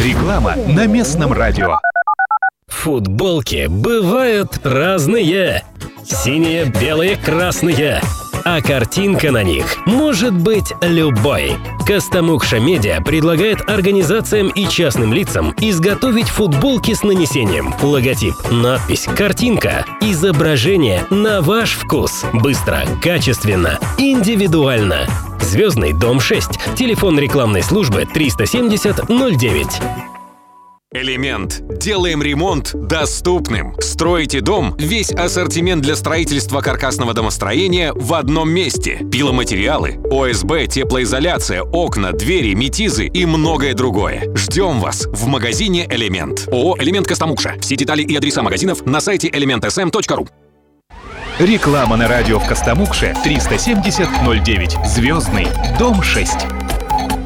Реклама на местном радио. Футболки бывают разные. Синие, белые, красные. А картинка на них может быть любой. Костомукша Медиа предлагает организациям и частным лицам изготовить футболки с нанесением. Логотип, надпись, картинка, изображение на ваш вкус. Быстро, качественно, индивидуально. Звездный дом 6. Телефон рекламной службы 370 09. Элемент. Делаем ремонт доступным. Строите дом, весь ассортимент для строительства каркасного домостроения в одном месте. Пиломатериалы, ОСБ, теплоизоляция, окна, двери, метизы и многое другое. Ждем вас в магазине «Элемент». ООО «Элемент Костомукша». Все детали и адреса магазинов на сайте elementsm.ru. Реклама на радио в Костомукше 370 09. Звездный дом 6.